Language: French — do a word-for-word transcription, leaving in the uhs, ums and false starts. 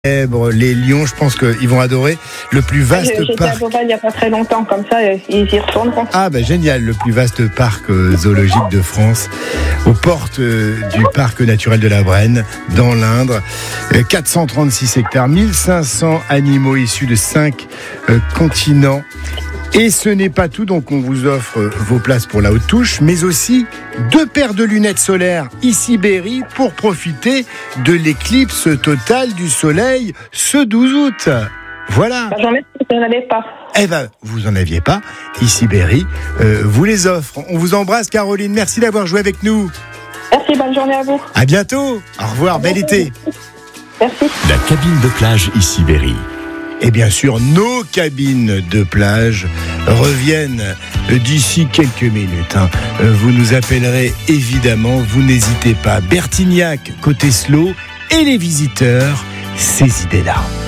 Les lions, je pense qu'ils vont adorer le plus vaste J'étais parc. à Beauval il n'y a pas très longtemps, comme ça, ils y retourneront. Ah ben génial, le plus vaste parc euh, zoologique de France, aux portes euh, du parc naturel de la Brenne, dans l'Indre. Euh, quatre cent trente-six hectares, mille cinq cents animaux issus de cinq euh, continents. Et ce n'est pas tout, donc on vous offre euh, vos places pour la haute touche, mais aussi deux paires de lunettes solaires Iciberry pour profiter de l'éclipse totale du soleil ce douze août. Voilà. Bah, j'en ai, je n'en avais pas. Eh ben, vous en aviez pas. Iciberry euh, vous les offre. On vous embrasse, Caroline. Merci d'avoir joué avec nous. Merci, bonne journée à vous. À bientôt. Au revoir, bel été. Merci. La cabine de plage Iciberry. Et bien sûr, nos cabines de plage reviennent d'ici quelques minutes. Hein. Vous nous appellerez évidemment, vous n'hésitez pas. Bertignac, côté slow, et les visiteurs, ces idées-là.